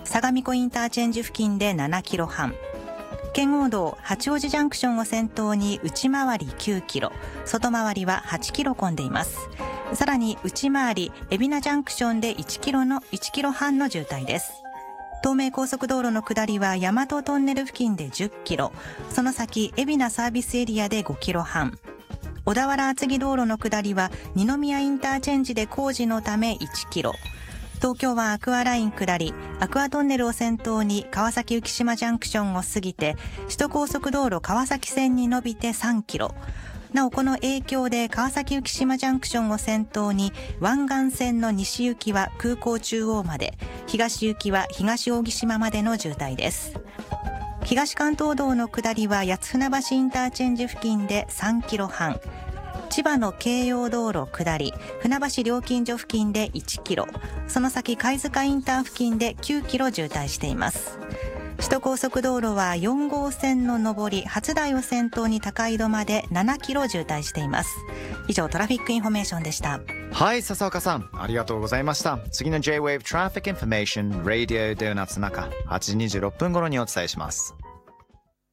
相模湖インターチェンジ付近で7キロ半、圏央道八王子ジャンクションを先頭に内回り9キロ、外回りは8キロ混んでいます。さらに内回り海老名ジャンクションで1キロ半の渋滞です。東名高速道路の下りは大和トンネル付近で10キロ、その先海老名サービスエリアで5キロ半、小田原厚木道路の下りは二宮インターチェンジで工事のため1キロ、東京湾アクアライン下りアクアトンネルを先頭に川崎浮島ジャンクションを過ぎて首都高速道路川崎線に伸びて3キロ、なおこの影響で川崎浮島ジャンクションを先頭に湾岸線の西行きは空港中央まで、東行きは東扇島までの渋滞です。東関東道の下りは八船橋インターチェンジ付近で3キロ半、千葉の京葉道路下り船橋料金所付近で1キロ、その先貝塚インター付近で9キロ渋滞しています。首都高速道路は4号線の上り初台を先頭に高井戸まで7キロ渋滞しています。以上トラフィックインフォメーションでした。 はい、笹岡さんありがとうございました。次の J-Wave Traffic Information Radio で夏中8時26分頃にお伝えします。